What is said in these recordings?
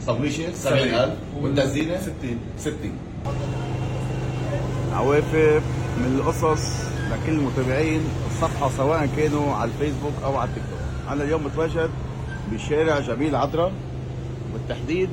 صبليشه 70000 والتزيينه 60. عوافف من القصص لكل متابعين الصفحة سواء كانوا على الفيسبوك أو على التيك توك. أنا اليوم متواجد بشارع جميل عذرا، بالتحديد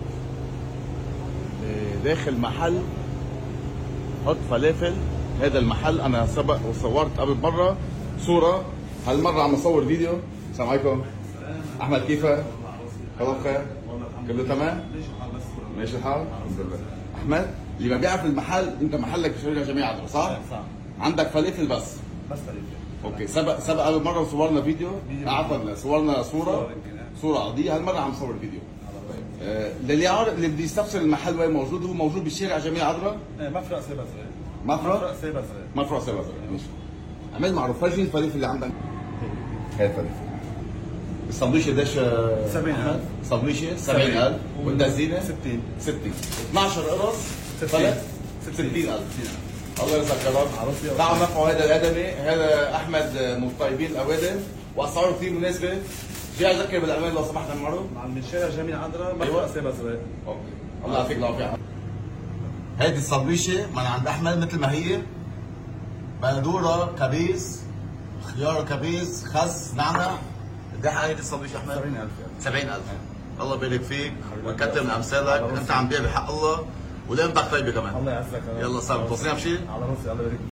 داخل محل حط فلافل. هذا المحل أنا سبق وصورت قبل مرة صورة، هالمرة عم أصور فيديو. السلام عليكم. أحمد كيفك؟ الله بخير؟ كله تمام؟ ماشي الحال؟ الحمد لله. أحمد اللي ما بيعرف المحل، أنت محلك بشارع جميل عذرا صح؟ صح. عندك فلافل بس فلافل. اوكي. سبق قبل مره صورنا فيديو، عفوا صورنا صوره عاديه. هالمره عم نصور فيديو. للي عارف، اللي بده يستفسر المحل وين موجود، هو موجود بالشارع جميل عذرا، مفرق سيبا صغير. مفرق سيبا صغير. مفرق سيبا صغير. ماشي. عمل معروف. فرجي الفلافل اللي عندك. هاي الفلافل. الصبليشه قديش؟ 70000. صبليشه 70000 والتزيينه 60. 12 قرص 60000. الله يرزقك يا رب. دعوا نفعوا هذا الادمي، هذا احمد من طيبين الاوادم، واسعاره كثير مناسبه. جاي اذكر بالامان لو سمحت المعروف. من شارع جميل عذرا، مفرق سيبا صغير. اوكي. الله يعطيك العافيه. هيدي الصبيشه من عند احمد مثل ما هي، بندوره، كبيس، خيار كبيس، خس، نعنع. قد ايه هيدي الصبيشه احمد؟ 70000. 70000. الله يبارك فيك ويكتر من امثالك، انت عم تبيع بحق الله ولقيمتك طيبه كمان. الله يعزك. يلا صار توصينا بشيء؟ على راسي. الله يبارك